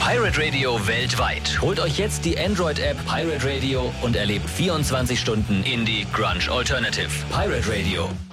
Pirate Radio weltweit. Holt euch jetzt die Android-App Pirate Radio und erlebt 24 Stunden Indie Grunge Alternative. Pirate Radio.